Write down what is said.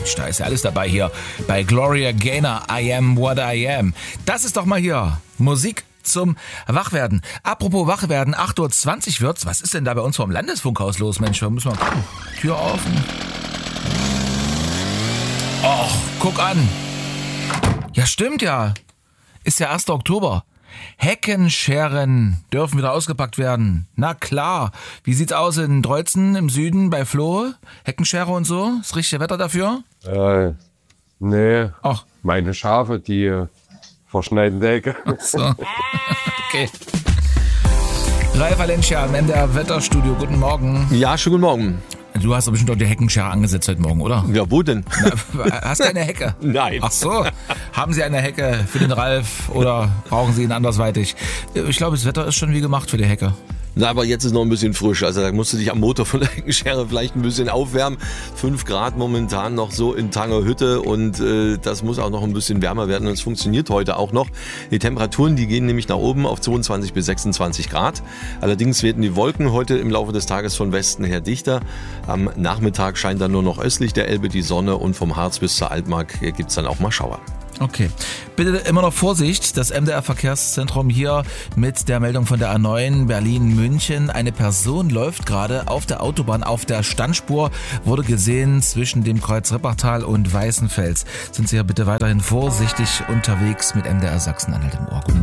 Mensch, da ist ja alles dabei hier bei Gloria Gaynor, I Am What I Am. Das ist doch mal hier Musik zum Wachwerden. Apropos Wachwerden, 8.20 Uhr wird's. Was ist denn da bei uns vom Landesfunkhaus los, Mensch? Da müssen wir gucken. Tür offen. Och, guck an. Ja, stimmt ja. Ist ja 1. Oktober. Heckenscheren dürfen wieder ausgepackt werden. Na klar. Wie sieht's aus in Dreuzen im Süden bei Flohe? Heckenschere und so? Ist richtige Wetter dafür? Nee. Ach. Meine Schafe, die verschneiden die Ecke. Ach so. Okay. Ralf Valencia im NDR Wetterstudio. Guten Morgen. Ja, schönen guten Morgen. Du hast doch bestimmt auch die Heckenschere angesetzt heute Morgen, oder? Ja, wo denn? Na, hast du eine Hecke? Nein. Ach so. Haben Sie eine Hecke für den Ralf oder brauchen Sie ihn andersweitig? Ich glaube, das Wetter ist schon wie gemacht für die Hecke. Na, aber jetzt ist noch ein bisschen frisch. Also da musst du dich am Motor von der Heckenschere vielleicht ein bisschen aufwärmen. 5 Grad momentan noch so in Tangerhütte und das muss auch noch ein bisschen wärmer werden und es funktioniert heute auch noch. Die Temperaturen, die gehen nämlich nach oben auf 22 bis 26 Grad. Allerdings werden die Wolken heute im Laufe des Tages von Westen her dichter. Am Nachmittag scheint dann nur noch östlich der Elbe die Sonne und vom Harz bis zur Altmark gibt's dann auch mal Schauer. Okay. Bitte immer noch Vorsicht, das MDR-Verkehrszentrum hier mit der Meldung von der A9 Berlin-München. Eine Person läuft gerade auf der Autobahn auf der Standspur, wurde gesehen zwischen dem Kreuz Rippachtal und Weißenfels. Sind Sie ja bitte weiterhin vorsichtig unterwegs mit MDR Sachsen-Anhalt im Ohr.